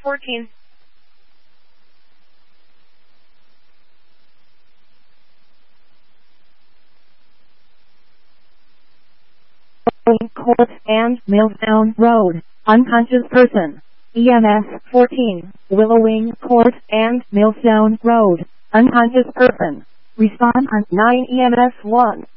14. Court and Milltown Road, unconscious person. EMS 14, Willowing Court and Millstone Road, unconscious person. Respond on 9 EMS 1.